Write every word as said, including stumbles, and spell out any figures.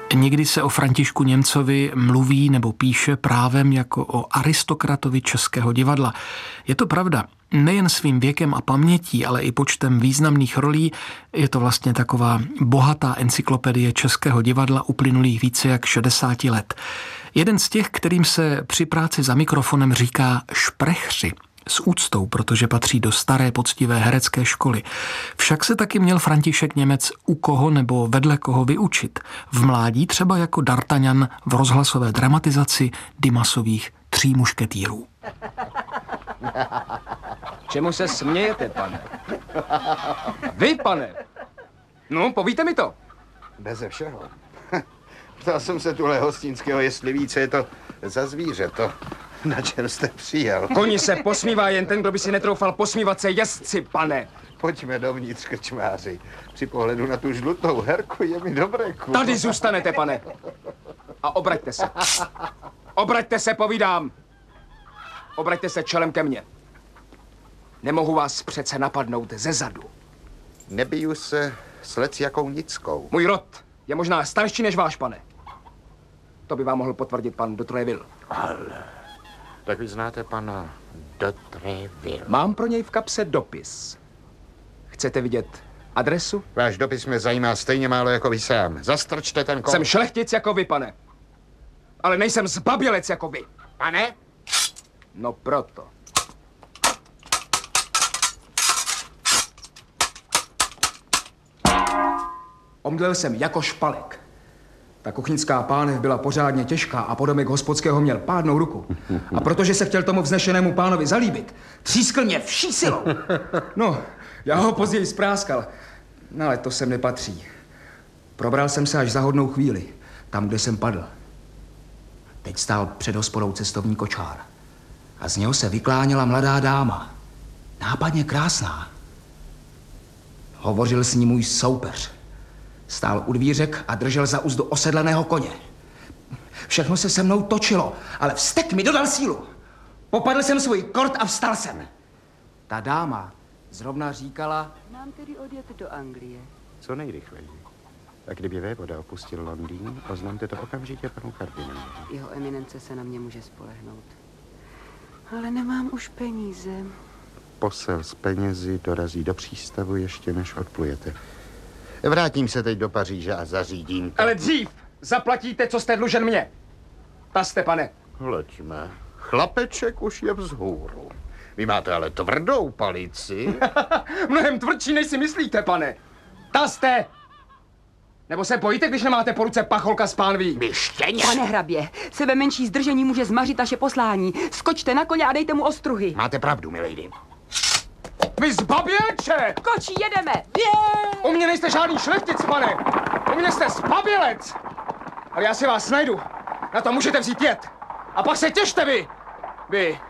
Někdy se o Františku Němcovi mluví nebo píše právem jako o aristokratovi českého divadla. Je to pravda. Nejen svým věkem a pamětí, ale i počtem významných rolí je to vlastně taková bohatá encyklopedie českého divadla uplynulých více jak šedesáti let. Jeden z těch, kterým se při práci za mikrofonem říká šprechři. S úctou, protože patří do staré poctivé herecké školy. Však se taky měl František Němec u koho nebo vedle koho vyučit. V mládí třeba jako D'Artagnan v rozhlasové dramatizaci Dimasových Tří mušketýrů. Čemu se smějete, pane? Vy, pane! No, povíte mi to. Beze všeho. Ptal jsem se tuhle hostinského, jestli ví, co je to za zvíře, to, na čem jste přijel. Koni se posmívá jen ten, kdo by si netroufal posmívat se jezdci, pane. Pojďme dovnitř, krčmáři. Při pohledu na tu žlutou herku je mi dobré, kup. Tady zůstanete, pane. A obraťte se. Obraťte se, povídám. Obraťte se čelem ke mně. Nemohu vás přece napadnout ze zadu. Nebiju se s lecjakou nickou. Můj rod je možná starší než váš, pane. To by vám mohl potvrdit pan de Tréville. Ale, tak vy znáte pana de Tréville. Mám pro něj v kapse dopis. Chcete vidět adresu? Váš dopis mě zajímá stejně málo jako vy sám. Zastrčte ten kol. Jsem šlechtic jako vy, pane. Ale nejsem zbabělec jako vy. Pane? No proto. Omdlel jsem jako špalek. Ta kuchyňská pánev byla pořádně těžká a podomek hospodského měl pádnou ruku. A protože se chtěl tomu vznešenému pánovi zalíbit, třískl mě vší silou. No, já ho později spráskal. No, ale to sem nepatří. Probral jsem se až za hodnou chvíli, tam, kde jsem padl. Teď stál před hospodou cestovní kočár. A z něho se vykláněla mladá dáma. Nápadně krásná. Hovořil s ní můj soupeř. Stál u dvířek a držel za uzdu osedleného koně. Všechno se se mnou točilo, ale vztek mi dodal sílu. Popadl jsem svůj kort a vstal jsem. Ta dáma zrovna říkala... Mám tedy odjet do Anglie. Co nejrychleji. A kdyby vévoda opustil Londýn, oznamte to okamžitě panu kardinálu. Jeho eminence se na mě může spolehnout. Ale nemám už peníze. Posel s penězi dorazí do přístavu ještě než odplujete. Vrátím se teď do Paříže a zařídím to. Ale dřív zaplatíte, co jste dlužen mě. Ta jste, pane. Hleďme, chlapeček už je vzhůru. Vy máte ale tvrdou palici. Mnohem tvrdší, než si myslíte, pane. Ta jste. Nebo se bojíte, když nemáte po ruce pacholka z pánví? Vy štěně. Pane hrabě, sebe menší zdržení může zmařit naše poslání. Skočte na koně a dejte mu ostruhy. Máte pravdu, milady. Vy zbabělče! Kočí, jedeme! U mě nejste žádný šlechtic, pane. U mě jste zbabělec. Ale já si vás najdu. Na to můžete vzít jed. A pak se těšte vy. Vy